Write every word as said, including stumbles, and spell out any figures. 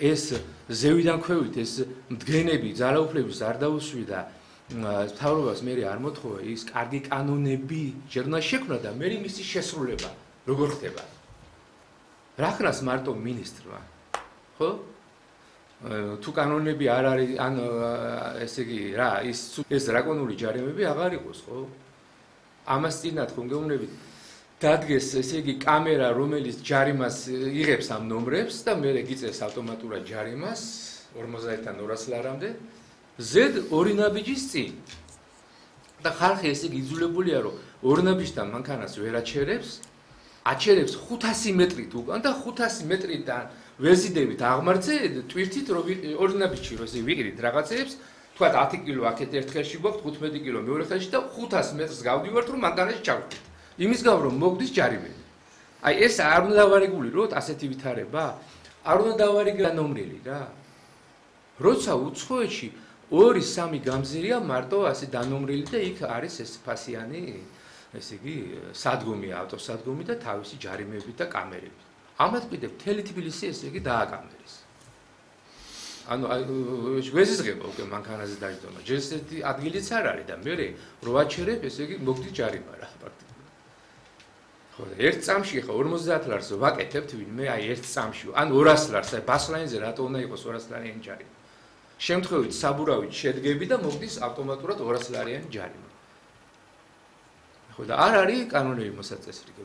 ეს ზევიდან ქვევით ეს მდგენები ძალაუფლების არ დაუსვი და მთავრობას მე არ მოთხოვა ის კარგი კანონები ჯერ უნდა შექმნა და მე მისი შესრულება როგორ ხდება. რა ხნას მარტო მინისტრმა, ხო? თუ კანონები არ არის, ან ესე იგი რა, ის ეს დრაკონული ჯარიმები აღარ იყოს, ხო? ამას წინათ ხომ გეუბნებით დადგეს ესე იგი კამერა, რომელიც ჯარიმას იღებს ამ ნომრებს და მე გიწევს ავტომატურად ჯარიმას ორმოცდაათიდან ორას ლარამდე ზედ ორი ნაბიჯის წინ. და ხალხი ესე იგი იძულებულია რომ ორი ნაბიჯთან მანქანას ვერ აჩერებს, აჩერებს ხუთასი მეტრით უკან და ხუთასი მეტრიდან ვეზიდებით აღმართზე ტვირთით რომ ორი ნაბიჯი რომ ესე ვიყიდით რაღაცეებს, თქვა ათი კილო აქეთ ერთ ხელში გვაქვს, თხუთმეტი კილო მეორე ხელში და ხუთას მეტრს გავდივართ რომ მანქანაში ჩავხვდით. იმის გამო რომ მოგდის ჯარიმები. აი ეს არ უნდა დავარეგული რომ ასეთი ვითარება? არ უნდა დავარეგო ნომრელი რა. როცა უცხოეთში ორი სამი გამზირია მარტო ასე დანომრილი და იქ არის ეს ფასიანი ესე იგი სადგომი, ავტოსადგომი და თავისი ჯარიმებით და კამერებით. ამათ კიდე მთელი თბილისი ესე იგი დააკამერეს. ანუ ვეზიზღება უკვე მანქანაზე დაჯდომა. ჯერ ესეთი ადგილიც არ არის და მე რო აჩერებ ესე იგი მოგდის ჯარიმა რა პრაქტიკულად. ხო და ერთ წამში ხა ორმოცდაათ ლარს ვაკეთებთ ვინმე აი ერთ წამში ან ორას ლარს აი ბასლაინზე რატო უნდა იყოს ორას ლარიანი ჯარიმა. შემთხვევით საბურავით შედგები და მოგდის ავტომატურად ორას ლარიანი ჯარიმა. ხო და არ არის კანონები მოსაწესრიგებელი.